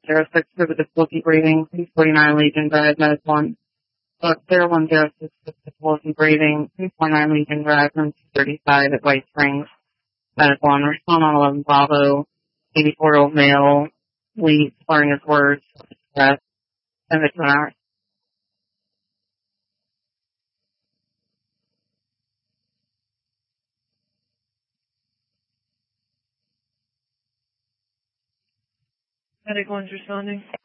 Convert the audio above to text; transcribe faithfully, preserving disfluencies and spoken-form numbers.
zero six for the difficulty breathing, two forty-nine Legion Drive, Med one. Book zero one zero six for difficulty breathing, two forty-nine Legion Drive, room two thirty-five at White Springs, Med one. Respond on eleven Bravo, eighty-four-year-old male, lead, slurring his words, stress, ten to two hours. Medic one's responding.